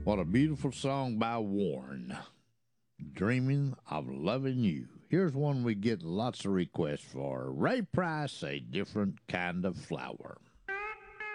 What a beautiful song by Warren. Dreaming of Loving You. Here's one we get lots of requests for. Ray Price, A Different Kind of Flower.